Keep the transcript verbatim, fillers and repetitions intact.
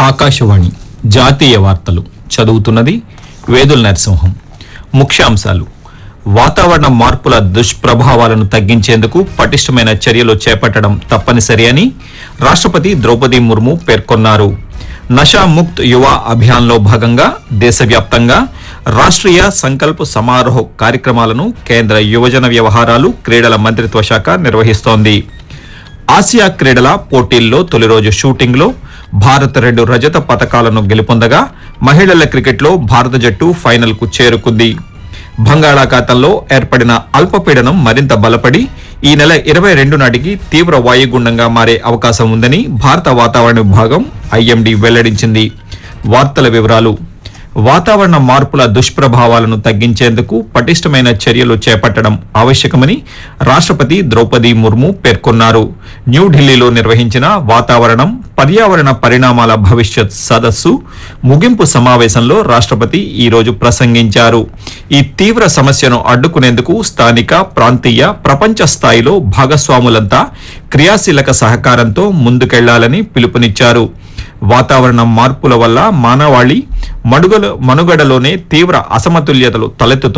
ఆకాశవాణి జాతీయ వార్తలు చదువుతున్నది వేదుల నరసింహం. ముఖ్యాంశాలు: వాతావరణ మార్పుల దుష్ప్రభావాలను తగ్గించేందుకు పటిష్టమైన చర్యలు చేపట్టడం తప్పనిసరి అని రాష్ట్రపతి ద్రౌపది ముర్ము పేర్కొన్నారు. నషా ముక్త్ యువ అభియాన్లో భాగంగా దేశవ్యాప్తంగా రాష్ట్రీయ సంకల్ప్ సమారోహ్ కార్యక్రమాలను కేంద్ర యువజన వ్యవహారాలు క్రీడల మంత్రిత్వ శాఖ నిర్వహిస్తోంది. ఆసియా క్రీడల పోటీల్లో తొలి రోజు షూటింగ్లో భారత్ రెండు రజత పతకాలను గెలుపొందగా మహిళల క్రికెట్లో భారత జట్టు ఫైనల్కు చేరుకుంది. బంగాళాఖాతంలో ఏర్పడిన అల్పపీడనం మరింత బలపడి ఈ నెల ఇరవై రెండు నాటికి తీవ్ర వాయుగుండంగా మారే అవకాశం ఉందని భారత వాతావరణ విభాగం ఐఎండీ వెల్లడించింది. వార్తల వివరాలు: వాతావరణ మార్పుల దుష్ప్రభావాలను తగ్గించేందుకు పటిష్టమైన చర్యలు చేపట్టడం ఆవశ్యకమని రాష్ట్రపతి ద్రౌపది ముర్ము పేర్కొన్నారు. న్యూఢిల్లీలో నిర్వహించిన వాతావరణం, పర్యావరణ పరిణామాల భవిష్యత్ సదస్సు ముగింపు సమావేశంలో రాష్ట్రపతి ఈ రోజు ప్రసంగించారు. ఈ తీవ్ర సమస్యను అడ్డుకునేందుకు స్థానిక, ప్రాంతీయ, ప్రపంచ స్థాయిలో భాగస్వాములంతా క్రియాశీలక సహకారంతో ముందుకెళ్లాలని పిలుపునిచ్చారు. వాతావరణ మార్పుల వల్ల మానవాళి మనుగడ మనుగడలోనే తీవ్ర అసమతుల్యతలు తలెత్తుతున్నాయి.